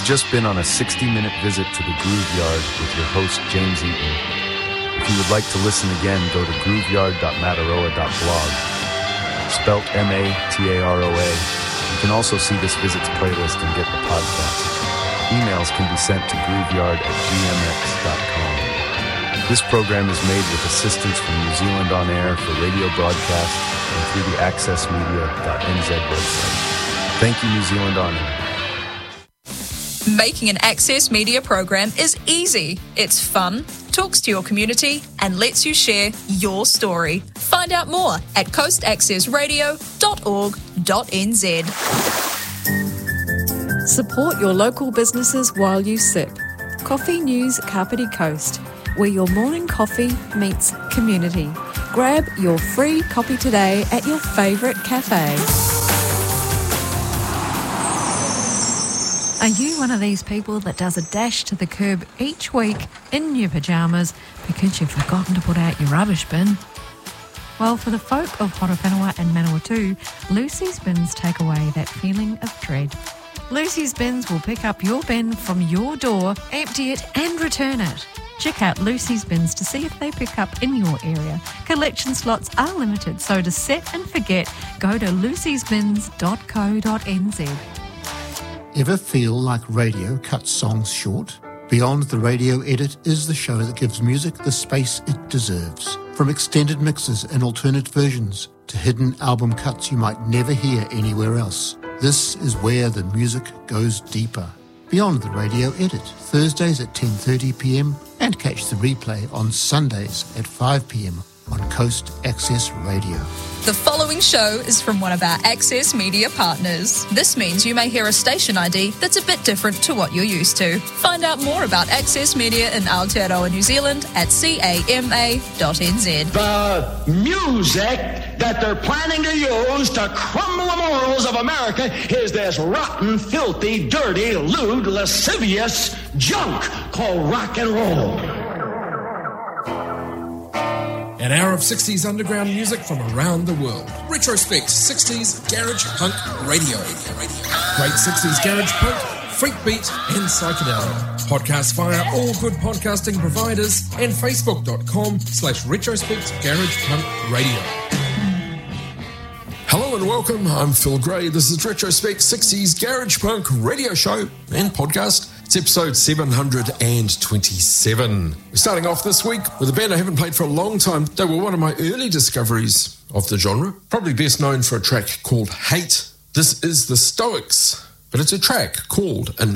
just been on a 60-minute visit to the Groove Yard with your host, James Eaton. If you would like to listen again, go to grooveyard.mataroa.blog, spelt M-A-T-A-R-O-A. You can also see this visit's playlist and get the podcast. Emails can be sent to grooveyard@gmx.com. This program is made with assistance from New Zealand On Air for radio broadcast and through the accessmedia.nz website. Thank you, New Zealand On Air. Making an Access Media program is easy. It's fun, talks to your community, and lets you share your story. Find out more at coastaccessradio.org.nz. Support your local businesses while you sip. Coffee News Kapiti Coast, where your morning coffee meets community. Grab your free copy today at your favourite cafe. Are you one of these people that does a dash to the curb each week in your pyjamas because you've forgotten to put out your rubbish bin? Well, for the folk of Horowhenua and Manawatu, Lucy's Bins take away that feeling of dread. Lucy's Bins will pick up your bin from your door, empty it and return it. Check out Lucy's Bins to see if they pick up in your area. Collection slots are limited, so to set and forget, go to lucysbins.co.nz. Ever feel like radio cuts songs short? Beyond the Radio Edit is the show that gives music the space it deserves. From extended mixes and alternate versions to hidden album cuts you might never hear anywhere else. This is where the music goes deeper. Beyond the Radio Edit, Thursdays at 10:30pm and catch the replay on Sundays at 5pm on Coast Access Radio. The following show is from one of our Access Media partners. This means you may hear a station ID that's a bit different to what you're used to. Find out more about Access Media in Aotearoa, New Zealand at cama.nz. The music that they're planning to use to crumble the morals of America is this rotten, filthy, dirty, lewd, lascivious junk called rock and roll. An hour of 60s underground music from around the world. Retrospect 60s Garage Punk Radio. Great 60s Garage Punk, Freak Beat and Psychedelic. Podcast via all good podcasting providers and facebook.com/Retrospect Garage Punk Radio. Hello and welcome, I'm Phil Gray. This is Retrospect 60s Garage Punk Radio Show and podcast. It's episode 727. We're starting off this week with a band I haven't played for a long time. They were one of my early discoveries of the genre, probably best known for a track called Hate. This is the Stoics, but it's a track called